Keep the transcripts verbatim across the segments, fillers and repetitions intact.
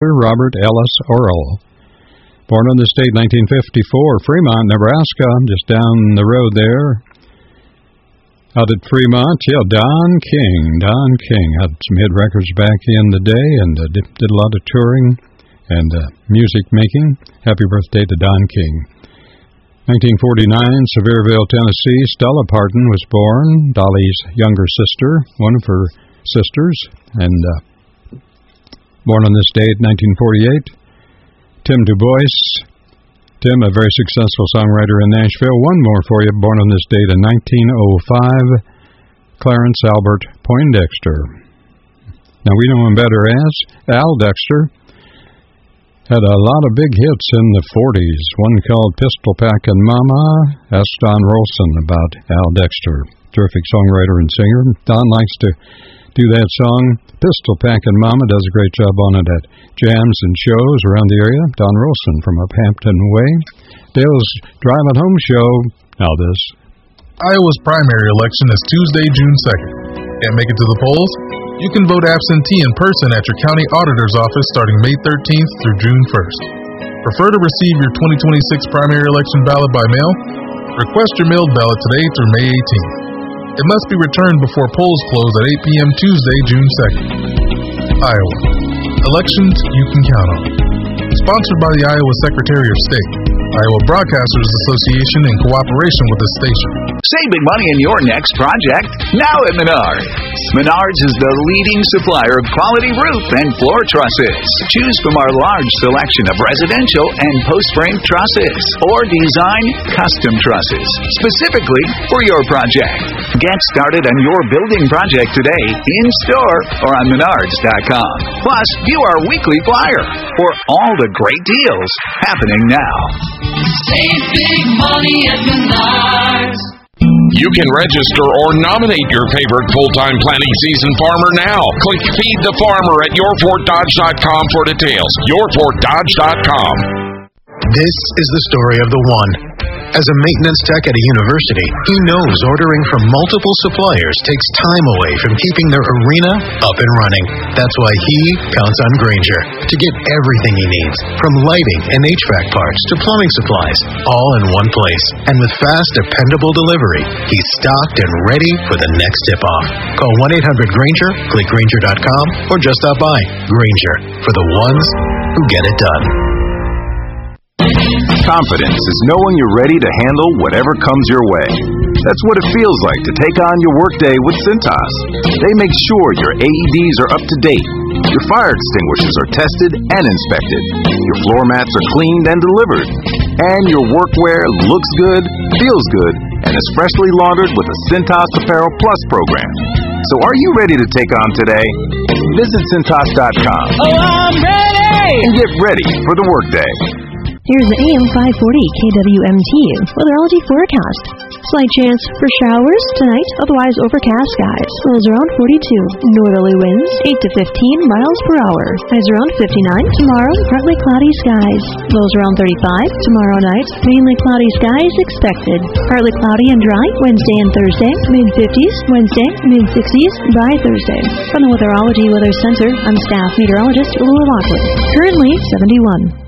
Robert Ellis Earl. Born on this date, nineteen fifty-four, Fremont, Nebraska, just down the road there. Out at Fremont, yeah, Don King. Don King had some hit records back in the day and uh, did, did a lot of touring and uh, music making. Happy birthday to Don King. nineteen forty-nine, Sevierville, Tennessee, Stella Parton was born, Dolly's younger sister, one of her sisters, and uh, born on this date, nineteen forty-eight. Tim Du Bois. Tim, a very successful songwriter in Nashville. One more for you, born on this date in nineteen oh five, Clarence Albert Poindexter. Now, we know him better as Al Dexter. Had a lot of big hits in the forties, one called Pistol Packin' Mama. Ask Don Rolson about Al Dexter, terrific songwriter and singer. Don likes to do that song, Pistol Packin' Mama, does a great job on it at jams and shows around the area. Don Rolson from Uphampton Way. Dale's Driving Home Show. Now this. Iowa's primary election is Tuesday, June second. Can't make it to the polls? You can vote absentee in person at your county auditor's office starting May thirteenth through June first. Prefer to receive your twenty twenty-six primary election ballot by mail? Request your mailed ballot today through May eighteenth. It must be returned before polls close at eight p.m. Tuesday, June second. Iowa. Elections you can count on. Sponsored by the Iowa Secretary of State, Iowa Broadcasters Association in cooperation with the station. Save big money in your next project now at Menards. Menards is the leading supplier of quality roof and floor trusses. Choose from our large selection of residential and post-frame trusses or design custom trusses specifically for your project. Get started on your building project today in store or on menards dot com. Plus, view our weekly flyer for all the great deals happening now. Save big money at Menards. You can register or nominate your favorite full-time planting season farmer now. Click Feed the Farmer at your fort dodge dot com for details. your fort dodge dot com. This is the story of the one. As a maintenance tech at a university, he knows ordering from multiple suppliers takes time away from keeping their arena up and running. That's why he counts on Grainger to get everything he needs, from lighting and H V A C parts to plumbing supplies, all in one place. And with fast, dependable delivery, he's stocked and ready for the next tip-off. Call one eight hundred Grainger, click Grainger dot com, or just stop by. Grainger, for the ones who get it done. Confidence is knowing you're ready to handle whatever comes your way. That's what it feels like to take on your workday with Cintas. They make sure your A E Ds are up to date, your fire extinguishers are tested and inspected, your floor mats are cleaned and delivered, and your workwear looks good, feels good, and is freshly laundered with the Cintas Apparel Plus program. So are you ready to take on today? Visit Cintas dot com. Oh, I'm ready! And get ready for the workday. Here's the A M five forty K W M T weatherology forecast. Slight chance for showers tonight, otherwise overcast skies. Lows around forty-two. Northerly winds eight to fifteen miles per hour. Highs around fifty-nine. Tomorrow, partly cloudy skies. Lows around thirty-five. Tomorrow night, mainly cloudy skies expected. Partly cloudy and dry Wednesday and Thursday. mid-fifties. Wednesday, mid-sixties by Thursday. From the Weatherology Weather Center, I'm staff meteorologist Lula Lockwood. Currently seventy-one.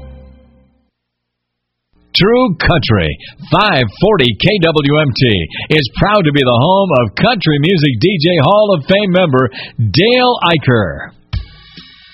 True Country five forty K W M T is proud to be the home of country music D J Hall of Fame member Dale Eicher.